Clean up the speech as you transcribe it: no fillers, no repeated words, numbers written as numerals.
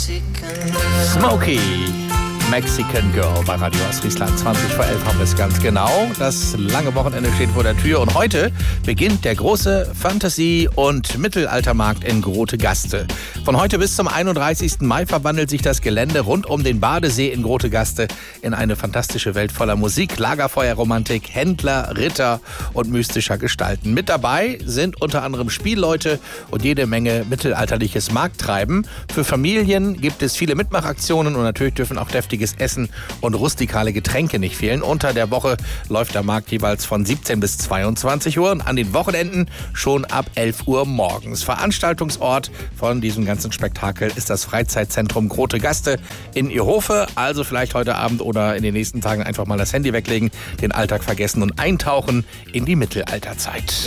Smokey, Mexican Girl bei Radio Ostfriesland. 20:11 haben wir es ganz genau. Das lange Wochenende steht vor der Tür und heute beginnt der große Fantasy- und Mittelaltermarkt in Grotegaste. Von heute bis zum 31. Mai verwandelt sich das Gelände rund um den Badesee in Grotegaste in eine fantastische Welt voller Musik, Lagerfeuerromantik, Händler, Ritter und mystischer Gestalten. Mit dabei sind unter anderem Spielleute und jede Menge mittelalterliches Markttreiben. Für Familien gibt es viele Mitmachaktionen und natürlich dürfen auch deftige Essen und rustikale Getränke nicht fehlen. Unter der Woche läuft der Markt jeweils von 17 bis 22 Uhr und an den Wochenenden schon ab 11 Uhr morgens. Veranstaltungsort von diesem ganzen Spektakel ist das Freizeitzentrum Grotegaste in Ierhofe. Also vielleicht heute Abend oder in den nächsten Tagen einfach mal das Handy weglegen, den Alltag vergessen und eintauchen in die Mittelalterzeit.